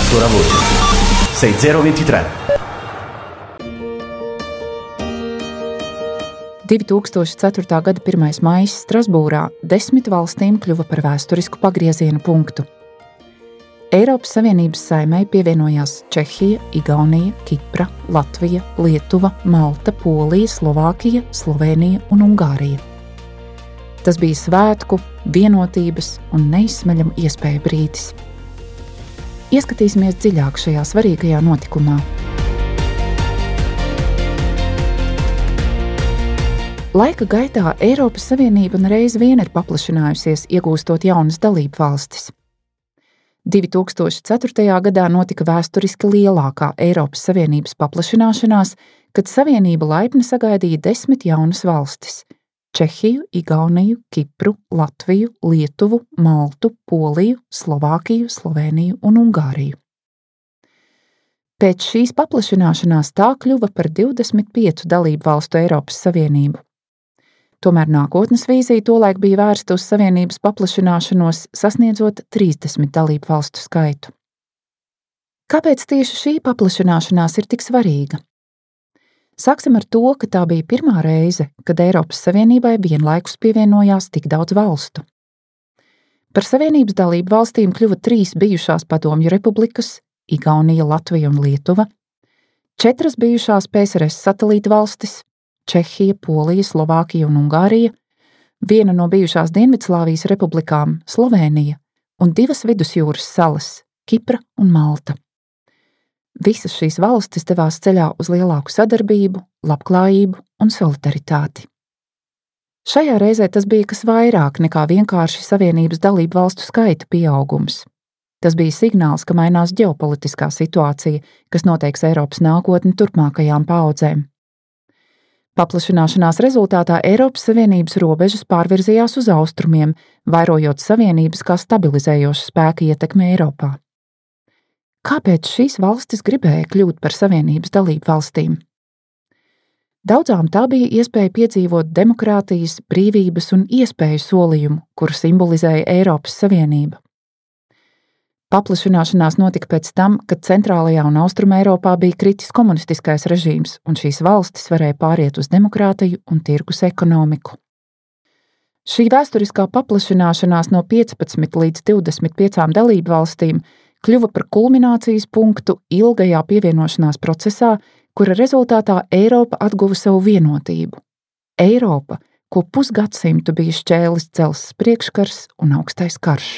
Ancora voce. 6023. 2004. gada 1. maijs Strasbūrā 10 valstīm kļuva par vēsturisku pagrieziena punktu. Eiropas Savienības saimei pievienojās Čehija, Igaunija, Kipra, Latvija, Lietuva, Malta, Polija, Slovākija, Slovēnija un Ungārija. Tas bija svētku, vienotības un neizsmeļamu iespēju brīdis. Ieskatīsimies dziļāk šajā svarīgajā notikumā. Laika gaitā Eiropas Savienība reiz vien ir paplašinājusies, iegūstot jaunas dalību valstis. 2004. gadā notika vēsturiski lielākā Eiropas Savienības paplašināšanās, kad Savienība laipni sagaidīja 10 jaunas valstis – Čehiju, Igauniju, Kipru, Latviju, Lietuvu, Maltu, Poliju, Slovākiju, Slovēniju un Ungāriju. Pēc šīs paplašināšanās tā kļuva par 25 dalību valstu Eiropas Savienību. Tomēr nākotnes vīzija tolaik bija vērsta uz Savienības paplašināšanos, sasniedzot 30 dalību valstu skaitu. Kāpēc tieši šī paplašināšanās ir tik svarīga? Sāksim ar to, ka tā bija pirmā reize, kad Eiropas Savienībai vienlaikus pievienojās tik daudz valstu. Par Savienības dalību valstīm kļuva 3 bijušās padomju republikas – Igaunija, Latvija un Lietuva, 4 bijušās PSRS satelīta valstis – Čehija, Polija, Slovākija un Ungārija, 1 no bijušās Dienvidslāvijas republikām – Slovēnija un 2 vidusjūras salas – Kipra un Malta. Visas šīs valstis devās ceļā uz lielāku sadarbību, labklājību un solidaritāti. Šajā reizē tas bija kas vairāk nekā vienkārši Savienības dalību valstu skaita pieaugums. Tas bija signāls, ka mainās ģeopolitiskā situācija, kas noteiks Eiropas nākotni turpmākajām paaudzēm. Paplašināšanās rezultātā Eiropas Savienības robežas pārvirzījās uz austrumiem, vairojot Savienības kā stabilizējoša spēka ietekmi Eiropā. Kāpēc šīs valstis gribēja kļūt par Savienības dalību valstīm? Daudzām tā bija iespēja piedzīvot demokrātijas, brīvības un iespēju solījumu, kuru simbolizēja Eiropas Savienība. Paplašināšanās notika pēc tam, kad centrālajā un austruma Eiropā bija kritis komunistiskais režīms, un šīs valstis varēja pāriet uz demokrātiju un tirgus ekonomiku. Šī vēsturiskā paplašināšanās no 15 līdz 25 dalību valstīm kļuva par kulminācijas punktu ilgajā pievienošanās procesā, kura rezultātā Eiropa atguva savu vienotību. Eiropa, ko pusgadsimtu bija šķēlis dzelzs priekškars un augstais karš.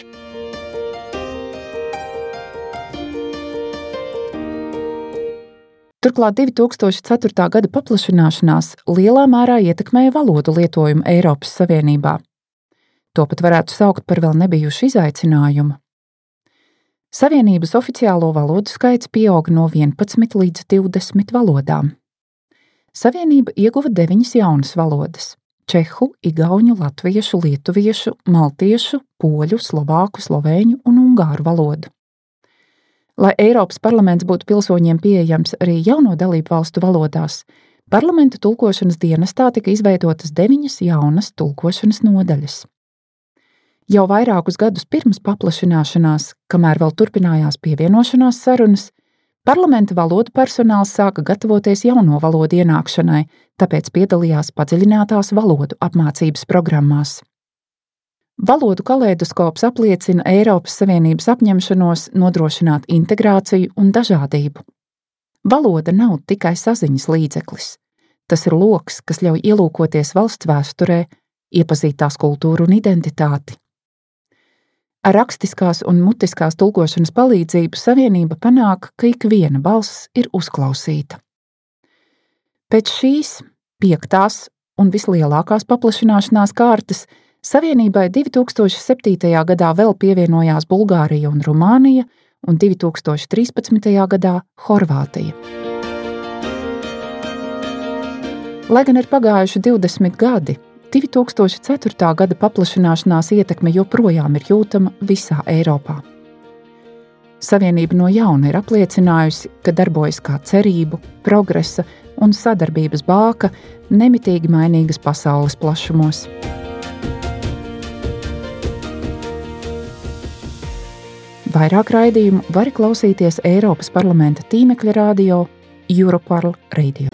Turklāt 2004. gada paplašināšanās lielā mērā ietekmēja valodu lietojumu Eiropas Savienībā. To pat varētu saukt par vēl nebijušu izaicinājumu. Savienības oficiālo valodu skaits pieauga no 11 līdz 20 valodām. Savienība ieguva 9 jaunas valodas – čehu, igauņu, latviešu, lietuviešu, maltiešu, poļu, slovāku, slovēņu un ungāru valodu. Lai Eiropas parlaments būtu pilsoņiem pieejams arī jauno dalību valstu valodās, parlamenta tulkošanas dienestā tika izveidotas 9 jaunas tulkošanas nodaļas. Jau vairākus gadus pirms paplašināšanās, kamēr vēl turpinājās pievienošanās sarunas, parlamenta valodu personāls sāka gatavoties jauno valodu ienākšanai, tāpēc piedalījās padziļinātās valodu apmācības programmās. Valodu kaleidoskops apliecina Eiropas Savienības apņemšanos nodrošināt integrāciju un dažādību. Valoda nav tikai saziņas līdzeklis. Tas ir loks, kas ļauj ielūkoties valsts vēsturē, iepazīt tās kultūru un identitāti. Ar rakstiskās un mutiskās tulkošanas palīdzību Savienība panāk, ka ikviena balss ir uzklausīta. Pēc šīs 5. un vislielākās paplašināšanās kārtas Savienībai 2007. gadā vēl pievienojās Bulgārija un Rumānija un 2013. gadā Horvātija. Lai gan ir pagājuši 20 gadi, 2004. gada paplašināšanās ietekme joprojām ir jūtama visā Eiropā. Savienība no jauna ir apliecinājusi, ka darbojas kā cerību, progresa un sadarbības bāka nemitīgi mainīgas pasaules plašumos. Vairāk raidījumu var klausīties Eiropas parlamenta tīmekļa radio Europarl Radio.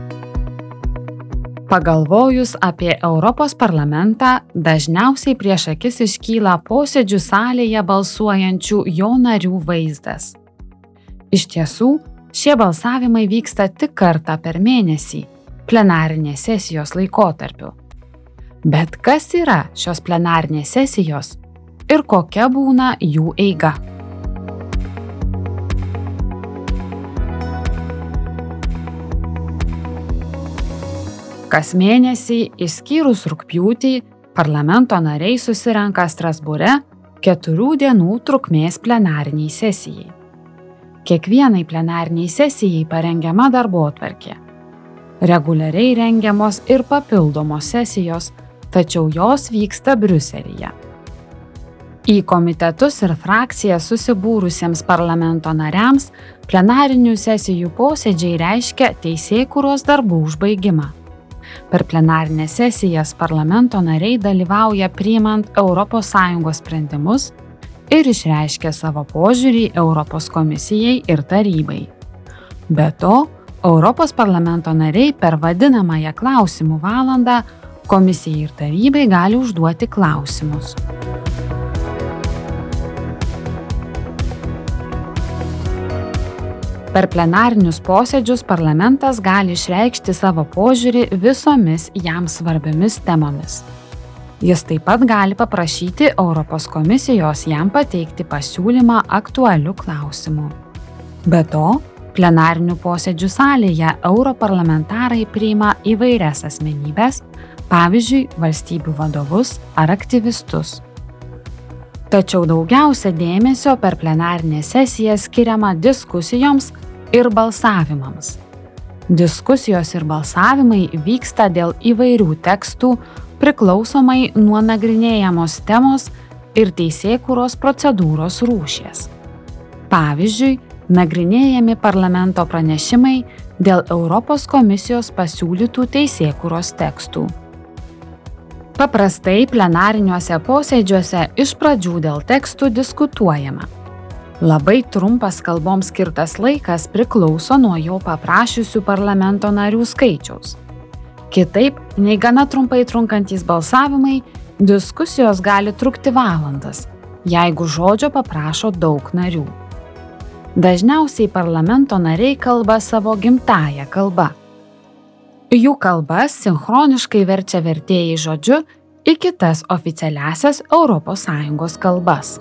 Pagalvojus apie Europos parlamentą, dažniausiai prieš akis iškyla posėdžių salėje balsuojančių jo narių vaizdas. Iš tiesų, šie balsavimai vyksta tik kartą per mėnesį, plenarinės sesijos laikotarpiu. Bet kas yra šios plenarinės sesijos ir kokia būna jų eiga? Kas mėnesį, išskyrus rugpjūtį, parlamento nariai susirenka Strasbūre 4 dienų trukmės plenariniai sesijai. Kiekvienai plenariniai sesijai parengiama darbotvarkė. Reguliariai rengiamos ir papildomos sesijos, tačiau jos vyksta Briuselyje. Į komitetus ir frakcijas susibūrusiems parlamento nariams plenarinių sesijų posėdžiai reiškia teisėkūros darbų užbaigimą. Per plenarinės sesijas parlamento nariai dalyvauja priimant ES sprendimus ir išreiškia savo požiūrį Europos komisijai ir tarybai. Be to, Europos parlamento nariai per vadinamąją klausimų valandą komisijai ir tarybai gali užduoti klausimus. Per plenarinius posėdžius parlamentas gali išreikšti savo požiūrį visomis jam svarbiomis temomis. Jis taip pat gali paprašyti Europos komisijos jam pateikti pasiūlymą aktualiu klausimu. Be to, plenarinių posėdžių salėje europarlamentarai priima įvairias asmenybes, pavyzdžiui, valstybių vadovus ar aktyvistus. Tačiau daugiausia dėmesio per plenarinę sesiją skiriama diskusijoms ir balsavimams. Diskusijos ir balsavimai vyksta dėl įvairių tekstų priklausomai nuo nagrinėjamos temos ir teisėkūros procedūros rūšies. Pavyzdžiui, nagrinėjami parlamento pranešimai dėl Europos komisijos pasiūlytų teisėkūros tekstų. Paprastai plenariniuose posėdžiuose iš pradžių dėl tekstų diskutuojama. Labai trumpas kalboms skirtas laikas priklauso nuo jo paprašiusių parlamento narių skaičiaus. Kitaip, nei gana trumpai trunkantys balsavimai, diskusijos gali trukti valandas, jeigu žodžio paprašo daug narių. Dažniausiai parlamento nariai kalba savo gimtąją kalbą. Jų kalbas sinchroniškai verčia vertėjai žodžiu į kitas oficialiasias ES kalbas.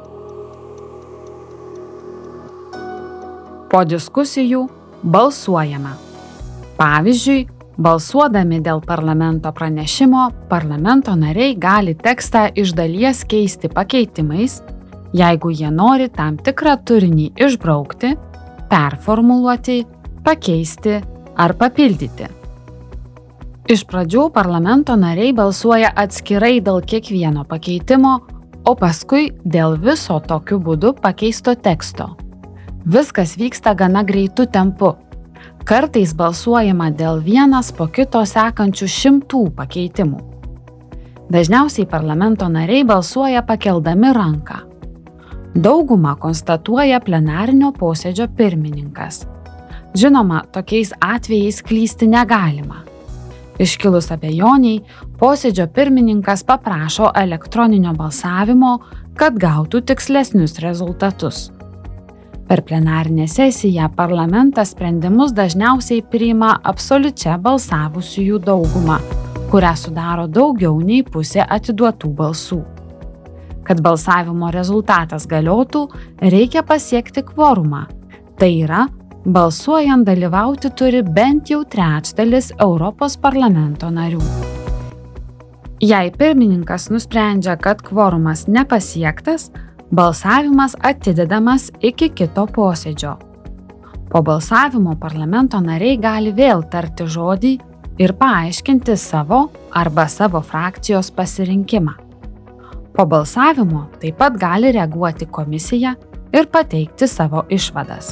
Po diskusijų balsuojama. Pavyzdžiui, balsuodami dėl parlamento pranešimo, parlamento nariai gali tekstą iš dalies keisti pakeitimais, jeigu jie nori tam tikrą turinį išbraukti, performuluoti, pakeisti ar papildyti. Iš pradžių parlamento nariai balsuoja atskirai dėl kiekvieno pakeitimo, o paskui dėl viso tokiu būdu pakeisto teksto. Viskas vyksta gana greitu tempu. Kartais balsuojama dėl vienas po kito sekančių 100 pakeitimų. Dažniausiai parlamento nariai balsuoja pakeldami ranką. Daugumą konstatuoja plenarinio posėdžio pirmininkas. Žinoma, tokiais atvejais klysti negalima. Iškilus abejoniai, posėdžio pirmininkas paprašo elektroninio balsavimo, kad gautų tikslesnius rezultatus. Per plenarinę sesiją parlamentas sprendimus dažniausiai priima absoliučia balsavusiųjų dauguma, kurią sudaro daugiau nei pusė atiduotų balsų. Kad balsavimo rezultatas galiotų, reikia pasiekti kvorumą. Tai yra, balsuojant dalyvauti turi bent jau trečdalis Europos parlamento narių. Jei pirmininkas nusprendžia, kad kvorumas nepasiektas, balsavimas atidedamas iki kito posėdžio. Po balsavimo parlamento nariai gali vėl tarti žodį ir paaiškinti savo arba savo frakcijos pasirinkimą. Po balsavimo taip pat gali reaguoti komisija ir pateikti savo išvadas.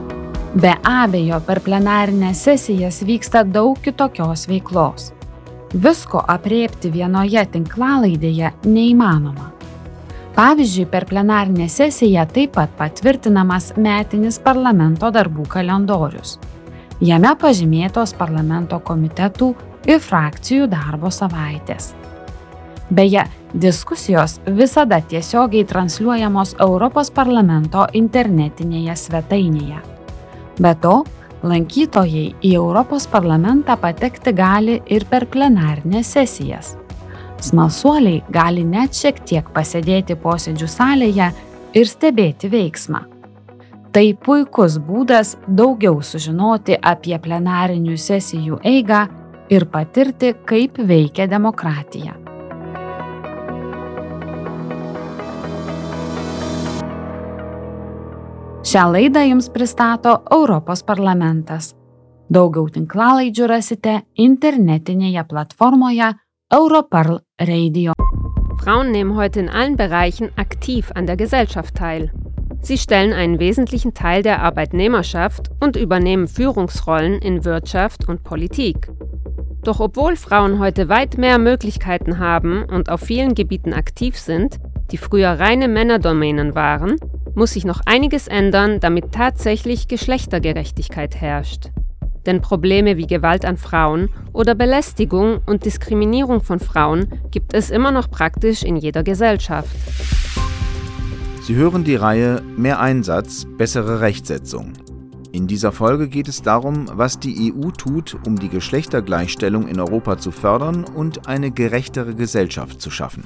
Be abejo, per plenarinės sesijas vyksta daug kitokios veiklos. Visko apriepti vienoje tinklalaidėje neįmanoma. Pavyzdžiui, per plenarinę sesiją taip pat patvirtinamas metinis parlamento darbų kalendorius. Jame pažymėtos parlamento komitetų ir frakcijų darbo savaitės. Beje, diskusijos visada tiesiogiai transliuojamos Europos parlamento internetinėje svetainėje. Be to, lankytojai į Europos parlamentą patekti gali ir per plenarinės sesijas. Smalsuoliai gali net šiek tiek pasėdėti posėdžių salėje ir stebėti veiksmą. Tai puikus būdas daugiau sužinoti apie plenarinių sesijų eigą ir patirti, kaip veikia demokratija. Šią laidą jums pristato Europos parlamentas. Daugiau tinklalaidžių rasite internetinėje platformoje Europarl Radio. Frauen nehmen heute in allen Bereichen aktiv an der Gesellschaft teil. Sie stellen einen wesentlichen Teil der Arbeitnehmerschaft und übernehmen Führungsrollen in Wirtschaft und Politik. Doch obwohl Frauen heute weit mehr Möglichkeiten haben und auf vielen Gebieten aktiv sind, die früher reine Männerdomänen waren, muss sich noch einiges ändern, damit tatsächlich Geschlechtergerechtigkeit herrscht. Denn Probleme wie Gewalt an Frauen oder Belästigung und Diskriminierung von Frauen gibt es immer noch praktisch in jeder Gesellschaft. Sie hören die Reihe Mehr Einsatz, bessere Rechtsetzung. In dieser Folge geht es darum, was die EU tut, um die Geschlechtergleichstellung in Europa zu fördern und eine gerechtere Gesellschaft zu schaffen.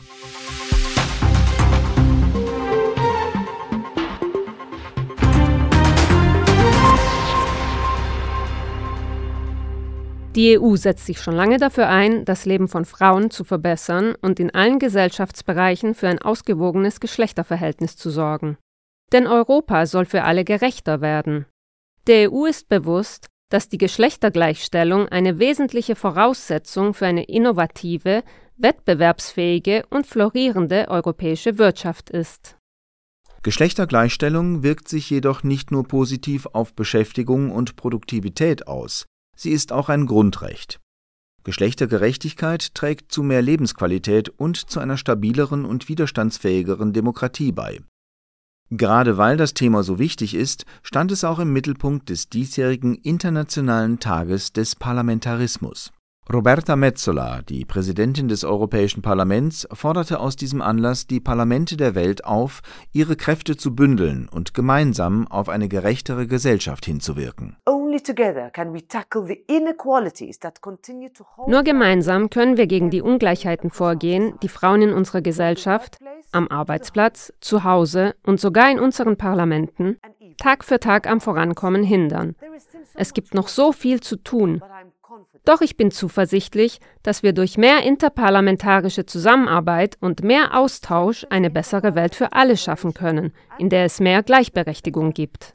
Die EU setzt sich schon lange dafür ein, das Leben von Frauen zu verbessern und in allen Gesellschaftsbereichen für ein ausgewogenes Geschlechterverhältnis zu sorgen. Denn Europa soll für alle gerechter werden. Der EU ist bewusst, dass die Geschlechtergleichstellung eine wesentliche Voraussetzung für eine innovative, wettbewerbsfähige und florierende europäische Wirtschaft ist. Geschlechtergleichstellung wirkt sich jedoch nicht nur positiv auf Beschäftigung und Produktivität aus. Sie ist auch ein Grundrecht. Geschlechtergerechtigkeit trägt zu mehr Lebensqualität und zu einer stabileren und widerstandsfähigeren Demokratie bei. Gerade weil das Thema so wichtig ist, stand es auch im Mittelpunkt des diesjährigen Internationalen Tages des Parlamentarismus. Roberta Metsola, die Präsidentin des Europäischen Parlaments, forderte aus diesem Anlass die Parlamente der Welt auf, ihre Kräfte zu bündeln und gemeinsam auf eine gerechtere Gesellschaft hinzuwirken. Nur gemeinsam können wir gegen die Ungleichheiten vorgehen, die Frauen in unserer Gesellschaft, am Arbeitsplatz, zu Hause und sogar in unseren Parlamenten Tag für Tag am Vorankommen hindern. Es gibt noch so viel zu tun. Doch ich bin zuversichtlich, dass wir durch mehr interparlamentarische Zusammenarbeit und mehr Austausch eine bessere Welt für alle schaffen können, in der es mehr Gleichberechtigung gibt.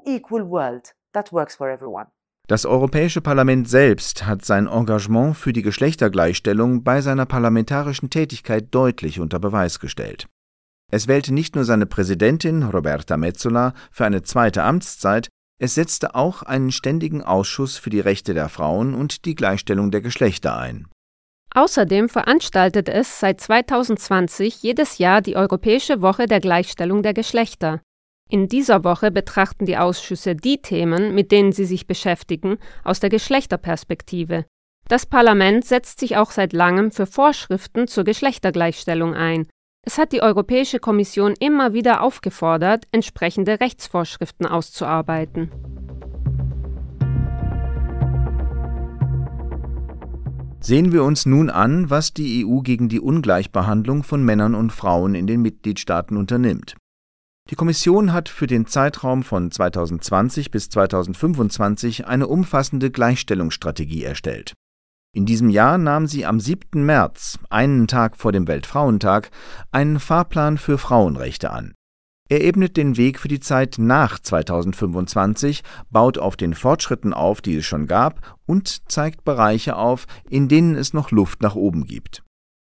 Das Europäische Parlament selbst hat sein Engagement für die Geschlechtergleichstellung bei seiner parlamentarischen Tätigkeit deutlich unter Beweis gestellt. Es wählte nicht nur seine Präsidentin Roberta Metsola für eine zweite Amtszeit, es setzte auch einen ständigen Ausschuss für die Rechte der Frauen und die Gleichstellung der Geschlechter ein. Außerdem veranstaltet es seit 2020 jedes Jahr die Europäische Woche der Gleichstellung der Geschlechter. In dieser Woche betrachten die Ausschüsse die Themen, mit denen sie sich beschäftigen, aus der Geschlechterperspektive. Das Parlament setzt sich auch seit langem für Vorschriften zur Geschlechtergleichstellung ein. Es hat die Europäische Kommission immer wieder aufgefordert, entsprechende Rechtsvorschriften auszuarbeiten. Sehen wir uns nun an, was die EU gegen die Ungleichbehandlung von Männern und Frauen in den Mitgliedstaaten unternimmt. Die Kommission hat für den Zeitraum von 2020 bis 2025 eine umfassende Gleichstellungsstrategie erstellt. In diesem Jahr nahm sie am 7. März, einen Tag vor dem Weltfrauentag, einen Fahrplan für Frauenrechte an. Er ebnet den Weg für die Zeit nach 2025, baut auf den Fortschritten auf, die es schon gab, und zeigt Bereiche auf, in denen es noch Luft nach oben gibt.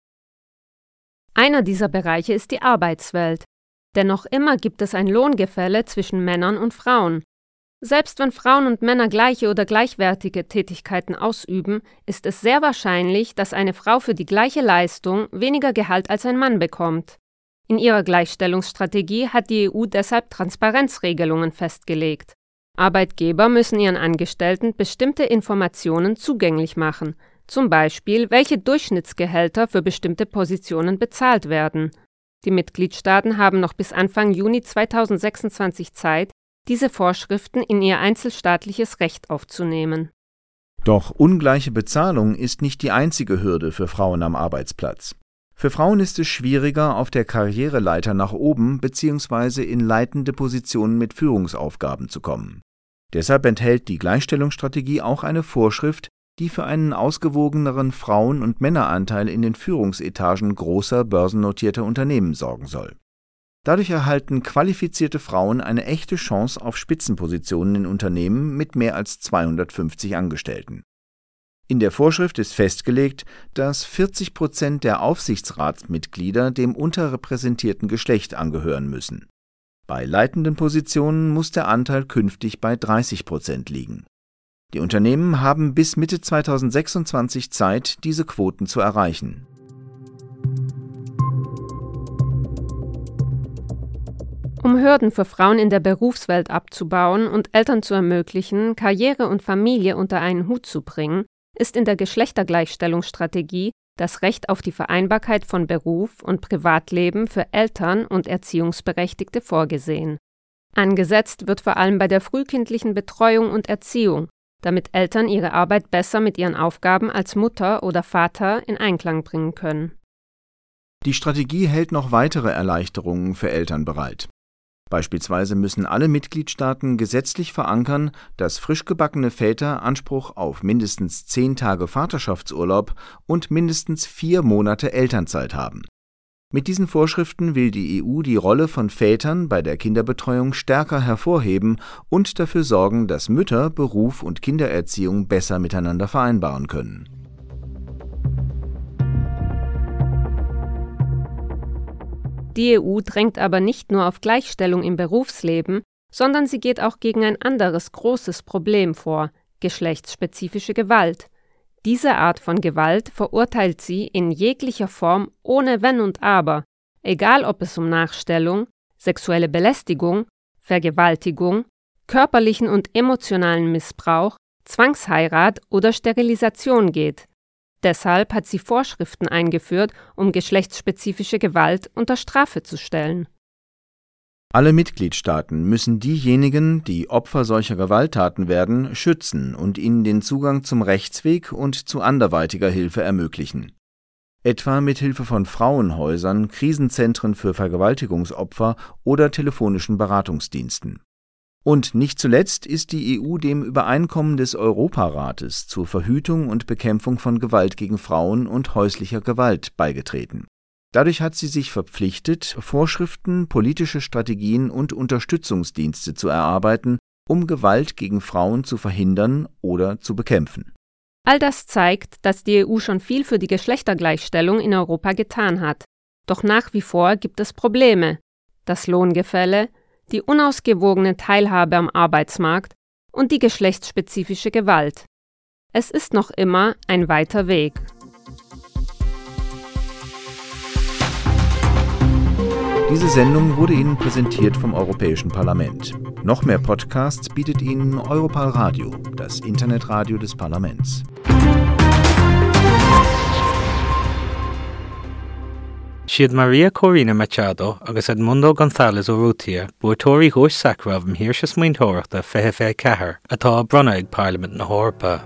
Einer dieser Bereiche ist die Arbeitswelt. Denn noch immer gibt es ein Lohngefälle zwischen Männern und Frauen. Selbst wenn Frauen und Männer gleiche oder gleichwertige Tätigkeiten ausüben, ist es sehr wahrscheinlich, dass eine Frau für die gleiche Leistung weniger Gehalt als ein Mann bekommt. In ihrer Gleichstellungsstrategie hat die EU deshalb Transparenzregelungen festgelegt. Arbeitgeber müssen ihren Angestellten bestimmte Informationen zugänglich machen, zum Beispiel, welche Durchschnittsgehälter für bestimmte Positionen bezahlt werden. Die Mitgliedstaaten haben noch bis Anfang Juni 2026 Zeit, diese Vorschriften in ihr einzelstaatliches Recht aufzunehmen. Doch ungleiche Bezahlung ist nicht die einzige Hürde für Frauen am Arbeitsplatz. Für Frauen ist es schwieriger, auf der Karriereleiter nach oben bzw. in leitende Positionen mit Führungsaufgaben zu kommen. Deshalb enthält die Gleichstellungsstrategie auch eine Vorschrift, die für einen ausgewogeneren Frauen- und Männeranteil in den Führungsetagen großer börsennotierter Unternehmen sorgen soll. Dadurch erhalten qualifizierte Frauen eine echte Chance auf Spitzenpositionen in Unternehmen mit mehr als 250 Angestellten. In der Vorschrift ist festgelegt, dass 40% der Aufsichtsratsmitglieder dem unterrepräsentierten Geschlecht angehören müssen. Bei leitenden Positionen muss der Anteil künftig bei 30% liegen. Die Unternehmen haben bis Mitte 2026 Zeit, diese Quoten zu erreichen. Um Hürden für Frauen in der Berufswelt abzubauen und Eltern zu ermöglichen, Karriere und Familie unter einen Hut zu bringen, ist in der Geschlechtergleichstellungsstrategie das Recht auf die Vereinbarkeit von Beruf und Privatleben für Eltern und Erziehungsberechtigte vorgesehen. Angesetzt wird vor allem bei der frühkindlichen Betreuung und Erziehung, damit Eltern ihre Arbeit besser mit ihren Aufgaben als Mutter oder Vater in Einklang bringen können. Die Strategie hält noch weitere Erleichterungen für Eltern bereit. Beispielsweise müssen alle Mitgliedstaaten gesetzlich verankern, dass frisch gebackene Väter Anspruch auf mindestens 10 Tage Vaterschaftsurlaub und mindestens 4 Monate Elternzeit haben. Mit diesen Vorschriften will die EU die Rolle von Vätern bei der Kinderbetreuung stärker hervorheben und dafür sorgen, dass Mütter Beruf und Kindererziehung besser miteinander vereinbaren können. Die EU drängt aber nicht nur auf Gleichstellung im Berufsleben, sondern sie geht auch gegen ein anderes großes Problem vor: geschlechtsspezifische Gewalt. Diese Art von Gewalt verurteilt sie in jeglicher Form ohne Wenn und Aber, egal ob es um Nachstellung, sexuelle Belästigung, Vergewaltigung, körperlichen und emotionalen Missbrauch, Zwangsheirat oder Sterilisation geht. Deshalb hat sie Vorschriften eingeführt, um geschlechtsspezifische Gewalt unter Strafe zu stellen. Alle Mitgliedstaaten müssen diejenigen, die Opfer solcher Gewalttaten werden, schützen und ihnen den Zugang zum Rechtsweg und zu anderweitiger Hilfe ermöglichen. Etwa mit Hilfe von Frauenhäusern, Krisenzentren für Vergewaltigungsopfer oder telefonischen Beratungsdiensten. Und nicht zuletzt ist die EU dem Übereinkommen des Europarates zur Verhütung und Bekämpfung von Gewalt gegen Frauen und häuslicher Gewalt beigetreten. Dadurch hat sie sich verpflichtet, Vorschriften, politische Strategien und Unterstützungsdienste zu erarbeiten, um Gewalt gegen Frauen zu verhindern oder zu bekämpfen. All das zeigt, dass die EU schon viel für die Geschlechtergleichstellung in Europa getan hat. Doch nach wie vor gibt es Probleme: das Lohngefälle, die unausgewogene Teilhabe am Arbeitsmarkt und die geschlechtsspezifische Gewalt. Es ist noch immer ein weiter Weg. Diese Sendung wurde Ihnen präsentiert vom Europäischen Parlament. Noch mehr Podcasts bietet Ihnen Europal Radio, das Internetradio des Parlaments. Siad Maria Corina Machado agus Edmundo González Urrutia buatóirí Ghos Sacrab am Hirsche Smaointeoireachta Feithifé Cahir atá bronna ag Parliament na Hórpa.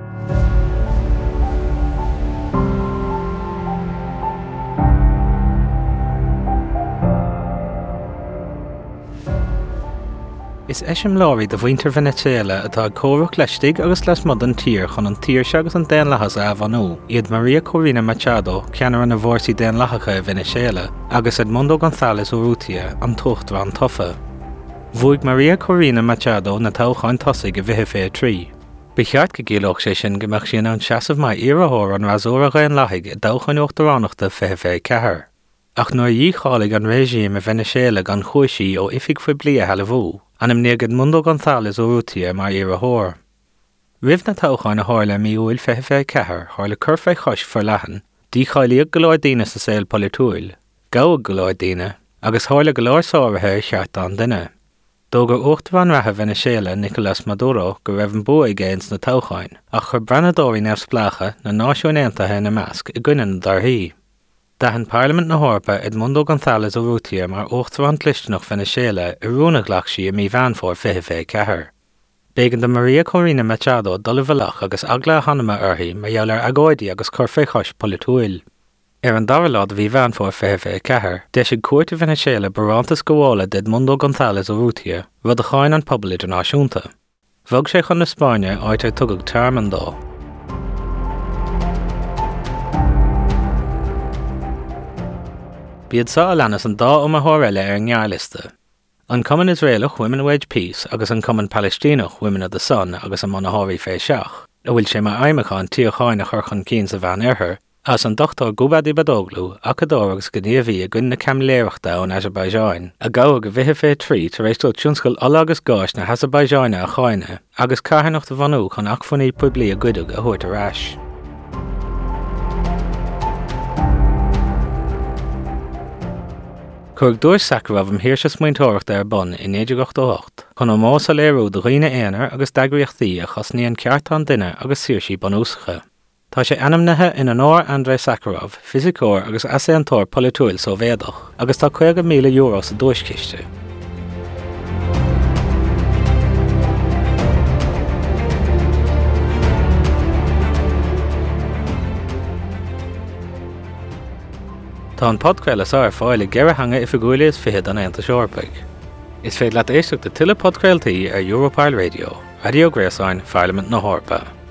Is eisiom láirí do bhainter Venezuela atá cóireach leistigh agus leis mod an tír chun an tír se agus an déan lechas a bhanú. Iad Maria Corina Machado ceanar an a bhórsaí déan lechacha i Venezuela agus Edmundo González Urrutia an tucht bhán tofa. Bhuaigh Maria Corina Machado na tochain tosaigh go Feithifé trí. Ba cheart go gcéalach sé sin gombeadh sin an seasamh mai iarrthóir an rasúra an láthaigh i dóchain uachtaránachta Feithifé Cahir. ach nuair díchálaigh an réisím a Venezuela gan chúisí ó ifig faoi blia heile bhú, anam nígad Mundo González Urrutia mar ar a thóir. Rih na tócháin a háir le míúil fé cethir háir le cur fé chois for lehan, dícháilíoh go leir daoine sa saoil politúil, gabhadh go leir daoine, agus háir le go leir sáirithe cheartán duine. Dógur uachtarán ratha Venezuela Nicolás Maduro go raibh an bua géins na tócháin, ach chur brenadóirí nefspleacha na náisiún Aontaithe na measc i gcuine na darthaí. Dahan Parliament na Hórpa Edmundo González Urrutia mar uachtarán clisteanach Venezuela i rúnach leach sí a mí bheanfór fé cethir. Bégan de Maria Corina Machado dul bhealach agus agla hanama orthaí mar dheall ar agóidí agus cur fé chois politúil. Ar an darlád bhí bheanfór fé cethir, de sig cuairte Venezuela barántas go bhála de Edmundo González Urrutia rud a cháin an pobal idirnáisiúnta. Bhog sé chun na Spáine áit ar tugad tearman dó. Bíad sa lenas an dá a thóréile ar an ngearliste. An Common Israelach Women Wage Peace agus an Common Palestinach Women of the Sun agus an Monahori fé seach, a bhfuil sé mar aimimechan tíocháin a churchan cín sa bhean airthir, as an Dr. Gubadi Badoglu acador agus gníomhí a gcuine na ceamléireachta ón Azerbaijan, a gabhadh go bhithe fé trí tar éis dul tionscail agus gáis na Azerbaijáine a cháine, agus caithanacht a bhanú chun achfaní poiblí a gcuideach a thuairt arás. Cuirg dúis Sakharov am hirshe smaointeoireachta ar bun in 1988, chun ó más a léirú do dhaoine éanair agus dagríochtaí a chosnaíonn ceartán duine agus sirsí bunúsacha. Tá sé anamnathe in an áir Andrei Sakharov, fisicóir agus aséantóir politúil sóvéadach, agus tá 50 milliún euro sa dúisciste. Tá an podcréiles ar fáil geire hanga I figúile is fihead an Aontas Eorpaig. Is féad leat éisteach de tuile podcréiltaí ar Europile Radio, Radio Gréasáin, Parliament na Hórpa.